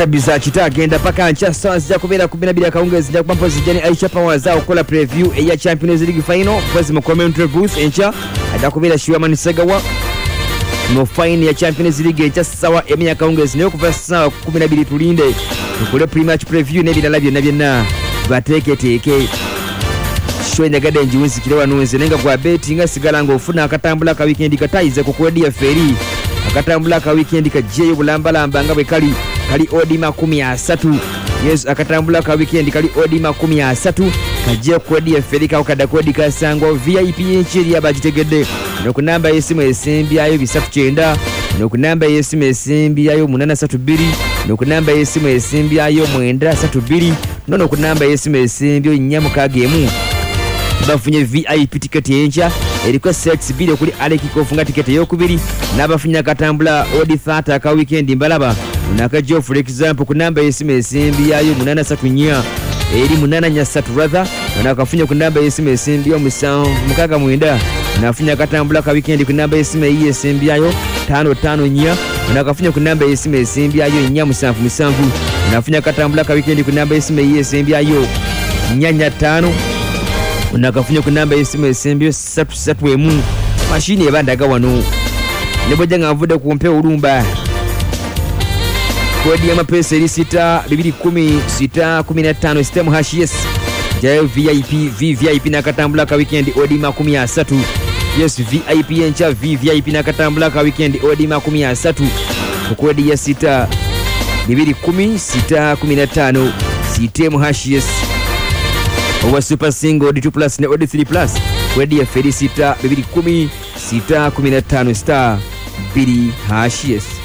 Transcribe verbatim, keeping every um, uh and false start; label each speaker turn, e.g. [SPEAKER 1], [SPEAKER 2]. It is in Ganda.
[SPEAKER 1] kabiza kitagenda paka ncha sawa zija kubera kumi na mbili akaongeza zija kupampa zijani Aisha Power zao kola preview ya Champions League final kwezi mu commentary booth encha aja kubera shiwa manisagawa no final ya Champions League encha sawa emya akaongeza ne kuva sawa kumi na mbili tulinde tukole pre-match preview ne bilala byonna byonna bateke teke shwenya gade njiwinsi kilewa nuwenze nenga kwa beti nga sigala nga ofuna akatambula ka weekend kataize kukwedi ya feri akatambula ka weekend ka jeyo bulambalamba nga bwe kali kali odi makumi asatu yes akatambula ka weekend kali odi makumi asatu kaje kwedi ya feri ka kada kwedi ka sango V I P enchiri abajitegede no kunamba yesimu esembi ayo bisatu kyenda no kunamba yesimu esembi ayo munana satu biri no kunamba yesimu esembi ayo mwenda satu biri no no kunamba yesimu esembi nyamu kagemu bafunye V I P ticket encha eriko sex bile kuli Aleki kofunga ticket yokubiri nabafunya katambula odi thirty ka weekend mbalaba nakajo for example kunamba yesimu esembi yayo munana satu nya eri munana nya satu rather nakafunya kunamba yesimu esembi yo musanvu mukaga mwenda nafunya katambula ka weekend kunamba yesimu esembi yayo tano tano nya nakafunya kunamba yesimu esembi yayo nya musanvu musanvu nafunya katambula ka weekend kunamba yesimu esembi yayo nyanya tano unakafunya kunamba yesimu esembi satu satu emu mashini ebandaga wano neboja ngavuda kumpe urumba kodi ya mapesa ili sita bibili kumi sita kumi na tano sistemu hash yes jayo V I P V V I P na katambula ka weekend odi makumi asatu yes V I P encha V V I P na katambula ka weekend odi makumi asatu kodi ya sita bibili kumi sita kumi na tano sistemu hash yes Owa super single odi two plus na odi three plus kodi ya feri sita bibili kumi sita kumi na tano star bili hash yes